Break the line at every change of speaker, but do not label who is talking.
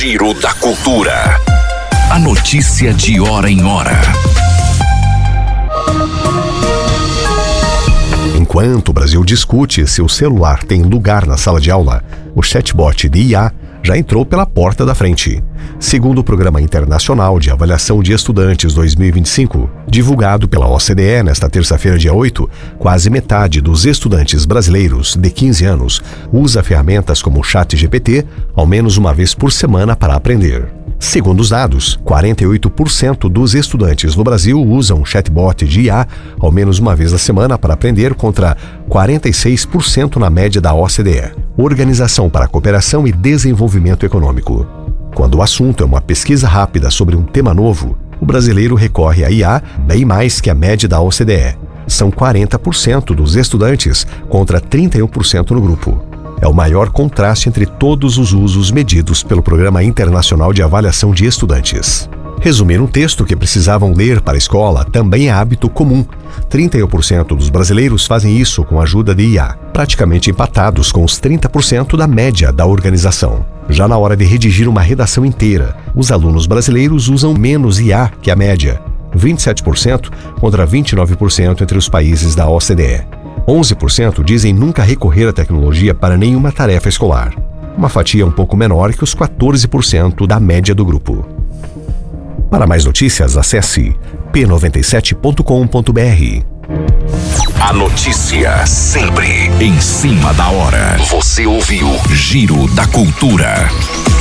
Giro da Cultura. A notícia de hora em hora.
Enquanto o Brasil discute se o celular tem lugar na sala de aula, o chatbot de IA já entrou pela porta da frente. Segundo o Programa Internacional de Avaliação de Estudantes 2025, divulgado pela OCDE nesta terça-feira, dia 8, quase metade dos estudantes brasileiros de 15 anos usa ferramentas como o ChatGPT ao menos uma vez por semana para aprender. Segundo os dados, 48% dos estudantes no Brasil usam chatbot de IA ao menos uma vez na semana para aprender, contra 46% na média da OCDE, Organização para a Cooperação e Desenvolvimento Econômico. Quando o assunto é uma pesquisa rápida sobre um tema novo, o brasileiro recorre à IA bem mais que a média da OCDE. São 40% dos estudantes contra 31% no grupo. É o maior contraste entre todos os usos medidos pelo Programa Internacional de Avaliação de Estudantes. Resumir um texto que precisavam ler para a escola também é hábito comum. 31% dos brasileiros fazem isso com a ajuda de IA, praticamente empatados com os 30% da média da organização. Já na hora de redigir uma redação inteira, os alunos brasileiros usam menos IA que a média, 27% contra 29% entre os países da OCDE. 11% dizem nunca recorrer à tecnologia para nenhuma tarefa escolar, uma fatia um pouco menor que os 14% da média do grupo. Para mais notícias, acesse p97.com.br.
A notícia sempre em cima da hora. Você ouviu Giro da Cultura.